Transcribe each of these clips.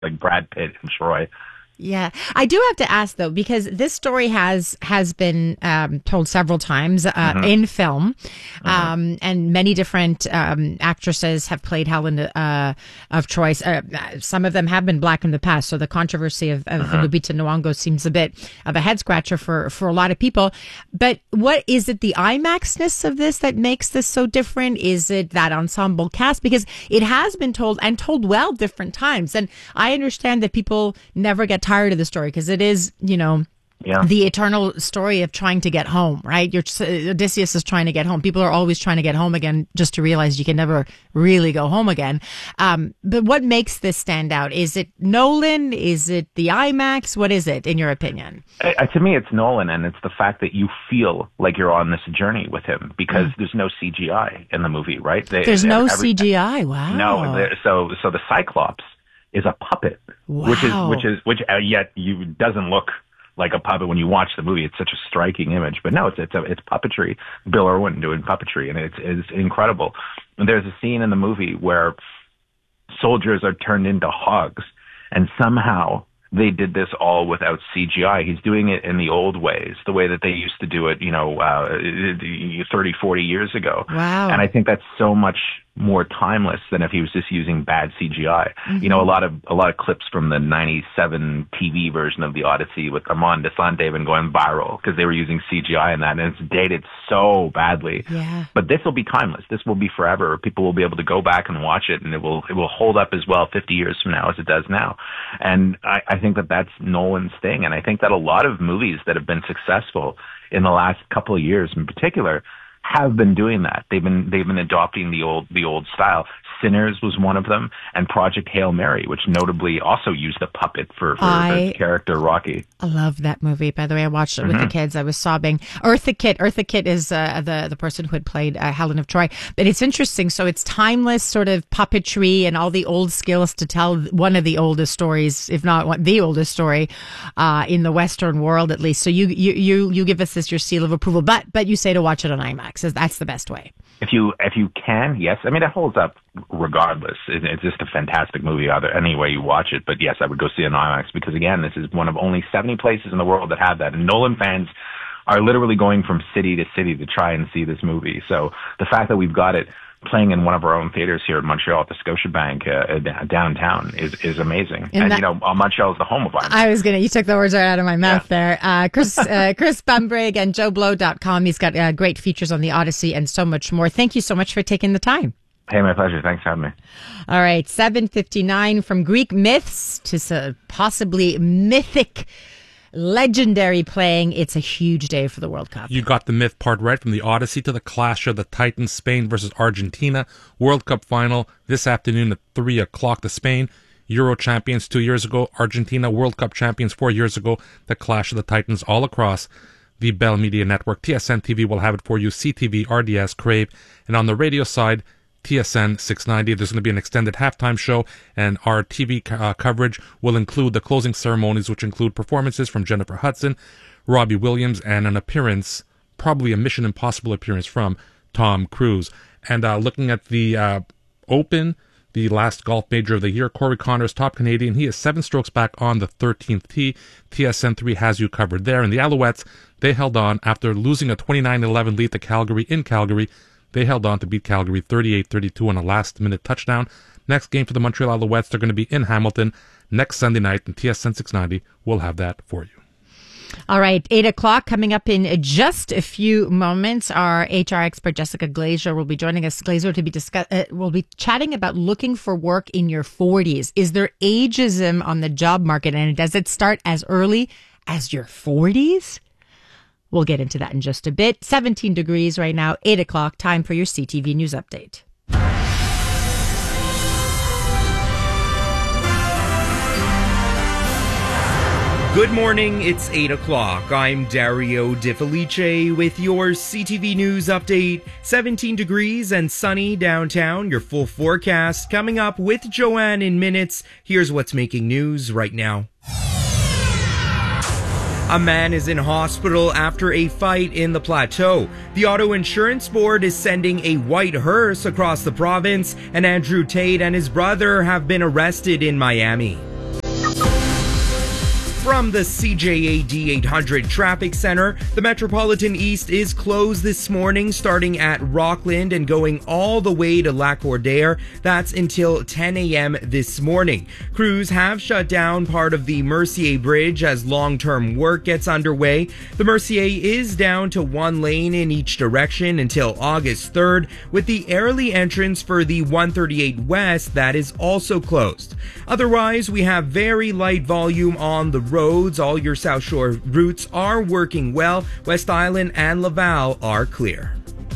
like Brad Pitt and Troy. Yeah, I do have to ask though, because this story has been told several times in film, and many different actresses have played Helen of Troy. Some of them have been black in the past, so the controversy of Lupita Nyong'o seems a bit of a head scratcher for a lot of people. But what is it, the IMAX-ness of this that makes this so different? Is it that ensemble cast? Because it has been told and told well different times, and I understand that people never get tired of the story because it is, the eternal story of trying to get home, right? Odysseus is trying to get home. People are always trying to get home again, just to realize you can never really go home again. But what makes this stand out? Is it Nolan? Is it the IMAX? What is it, in your opinion? To me, it's Nolan, and it's the fact that you feel like you're on this journey with him because there's no CGI in the movie, right? There's no CGI. Wow. No. So the Cyclops is a puppet, wow. which yet you doesn't look like a puppet when you watch the movie. It's such a striking image, but no, it's puppetry. Bill Irwin doing puppetry, and it's incredible. And there's a scene in the movie where soldiers are turned into hogs, and somehow they did this all without CGI. He's doing it in the old ways, the way that they used to do it, 30, 40 years ago. Wow. And I think that's so much more timeless than if he was just using bad CGI. Mm-hmm. A lot of clips from the 97 TV version of The Odyssey with Armand Desante have been going viral because they were using CGI in that, and it's dated so badly. Yeah. But this will be timeless. This will be forever. People will be able to go back and watch it, and it will hold up as well 50 years from now as it does now. And I think that that's Nolan's thing, and I think that a lot of movies that have been successful in the last couple of years in particular have been doing that. They've been adopting the old style. Sinners was one of them, and Project Hail Mary, which notably also used a puppet for the character Rocky. I love that movie. By the way, I watched it with the kids. I was sobbing. Eartha Kitt is the person who had played Helen of Troy. But it's interesting. So it's timeless sort of puppetry and all the old skills to tell one of the oldest stories, if not the oldest story in the Western world, at least. So you give us this your seal of approval, but you say to watch it on IMAX. That's the best way. If you can, yes. I mean, it holds up regardless. It's just a fantastic movie any way you watch it. But yes, I would go see it on IMAX because, again, this is one of only 70 places in the world that have that. And Nolan fans are literally going from city to city to try and see this movie. So the fact that we've got it playing in one of our own theaters here in Montreal at the Scotiabank downtown is amazing. And Montreal is the home of IMAX. You took the words right out of my mouth there. Chris Bumbrigg and JoeBlow.com. He's got great features on the Odyssey and so much more. Thank you so much for taking the time. Hey, my pleasure. Thanks for having me. All right, 7:59 from Greek myths to possibly mythic legendary playing. It's a huge day for the World Cup. You got the myth part right, from the Odyssey to the clash of the Titans, Spain versus Argentina. World Cup final this afternoon at 3 o'clock. The Spain, Euro champions 2 years ago. Argentina, World Cup champions 4 years ago. The clash of the Titans all across the Bell Media Network. TSN TV will have it for you. CTV, RDS, Crave. And on the radio side, TSN 690. There's going to be an extended halftime show, and our TV coverage will include the closing ceremonies, which include performances from Jennifer Hudson, Robbie Williams, and an appearance, probably a Mission Impossible appearance from Tom Cruise. And looking at the Open, the last golf major of the year, Corey Connors, top Canadian. He is 7 strokes back on the 13th tee. TSN 3 has you covered there. And the Alouettes, they held on after losing a 29-11 lead to Calgary in Calgary. They held on to beat Calgary 38-32 on a last-minute touchdown. Next game for the Montreal Alouettes, they're going to be in Hamilton next Sunday night, and TSN 690 will have that for you. All right, 8 o'clock coming up in just a few moments. Our HR expert, Jessica Glazer, will be joining us. Glazer will be chatting about looking for work in your 40s. Is there ageism on the job market, and does it start as early as your 40s? We'll get into that in just a bit. 17 degrees right now, 8 o'clock, time for your CTV News Update. Good morning, it's 8 o'clock. I'm Dario De Felice with your CTV News Update. 17 degrees and sunny downtown. Your full forecast coming up with Joanne in minutes. Here's what's making news right now. A man is in hospital after a fight in the Plateau. The Auto Insurance Board is sending a white hearse across the province, and Andrew Tate and his brother have been arrested in Miami. From the CJAD 800 Traffic Center, the Metropolitan East is closed this morning starting at Rockland and going all the way to Lac-Cordaire. That's until 10 a.m. this morning. Crews have shut down part of the Mercier Bridge as long-term work gets underway. The Mercier is down to one lane in each direction until August 3rd, with the Airlie entrance for the 138 West that is also closed. Otherwise, we have very light volume on the roads. All your South Shore routes are working well. West Island and Laval are clear.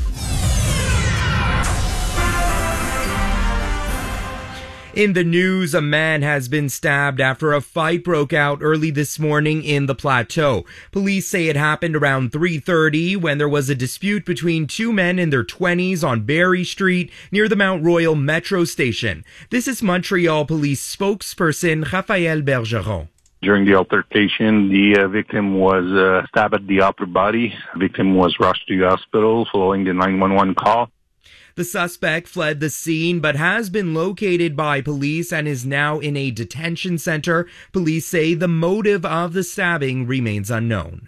In the news, a man has been stabbed after a fight broke out early this morning in the Plateau. Police say it happened around 3:30 when there was a dispute between two men in their 20s on Barrie Street near the Mount Royal Metro Station. This is Montreal Police spokesperson Raphaël Bergeron. During the altercation, the victim was stabbed at the upper body. The victim was rushed to the hospital following the 911 call. The suspect fled the scene but has been located by police and is now in a detention center. Police say the motive of the stabbing remains unknown.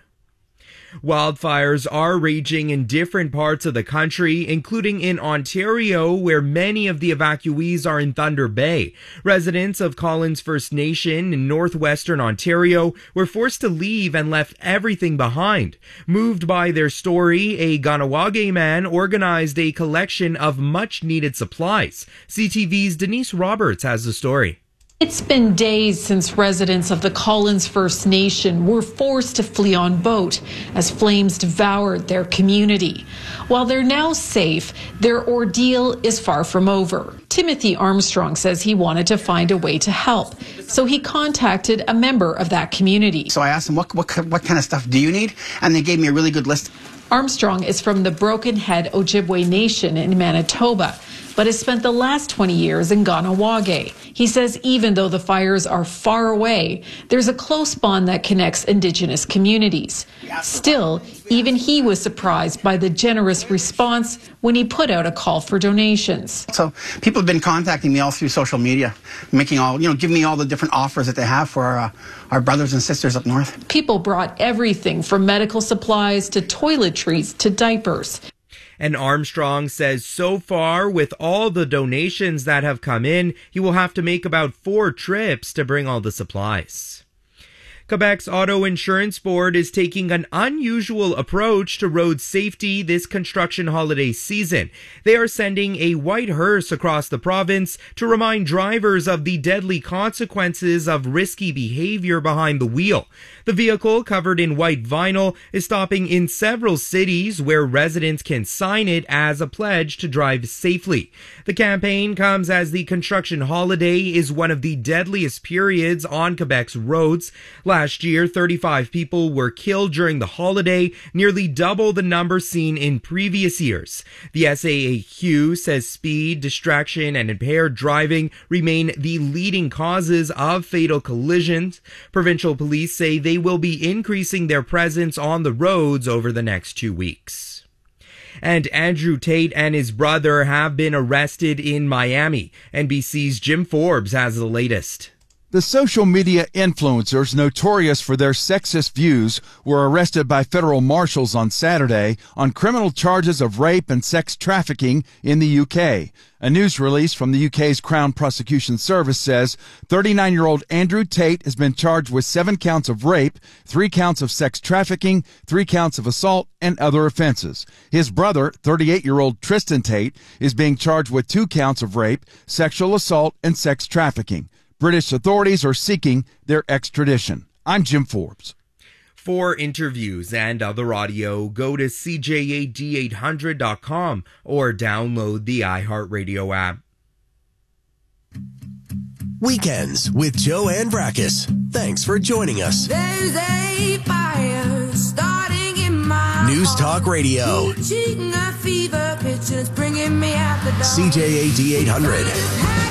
Wildfires are raging in different parts of the country, including in Ontario, where many of the evacuees are in Thunder Bay. Residents of Collins First Nation in northwestern Ontario were forced to leave and left everything behind. Moved by their story, a Ganawage man organized a collection of much-needed supplies. CTV's Denise Roberts has the story. It's been days since residents of the Collins First Nation were forced to flee on boat as flames devoured their community. While they're now safe, their ordeal is far from over. Timothy Armstrong says he wanted to find a way to help, so he contacted a member of that community. So I asked them, what kind of stuff do you need? And they gave me a really good list. Armstrong is from the Broken Head Ojibwe Nation in Manitoba, but has spent the last 20 years in Ganawage. He says even though the fires are far away, there's a close bond that connects Indigenous communities. Still, even he was surprised by the generous response when he put out a call for donations. So people have been contacting me all through social media, giving me all the different offers that they have for our brothers and sisters up north. People brought everything from medical supplies to toiletries to diapers. And Armstrong says so far, with all the donations that have come in, he will have to make about 4 trips to bring all the supplies. Quebec's Auto Insurance Board is taking an unusual approach to road safety this construction holiday season. They are sending a white hearse across the province to remind drivers of the deadly consequences of risky behavior behind the wheel. The vehicle, covered in white vinyl, is stopping in several cities where residents can sign it as a pledge to drive safely. The campaign comes as the construction holiday is one of the deadliest periods on Quebec's roads. Last year, 35 people were killed during the holiday, nearly double the number seen in previous years. The SAAQ says speed, distraction, and impaired driving remain the leading causes of fatal collisions. Provincial police say they will be increasing their presence on the roads over the next 2 weeks. And Andrew Tate and his brother have been arrested in Miami. NBC's Jim Forbes has the latest. The social media influencers notorious for their sexist views were arrested by federal marshals on Saturday on criminal charges of rape and sex trafficking in the UK. A news release from the UK's Crown Prosecution Service says 39-year-old Andrew Tate has been charged with 7 counts of rape, 3 counts of sex trafficking, 3 counts of assault, and other offenses. His brother, 38-year-old Tristan Tate, is being charged with 2 counts of rape, sexual assault, and sex trafficking. British authorities are seeking their extradition. I'm Jim Forbes. For interviews and other audio, go to CJAD800.com or download the iHeartRadio app. Weekends with Joanne Brakis. Thanks for joining us. There's a fire starting in my News Talk Radio. Reaching a fever pitch and it's bringing me out the door. CJAD 800.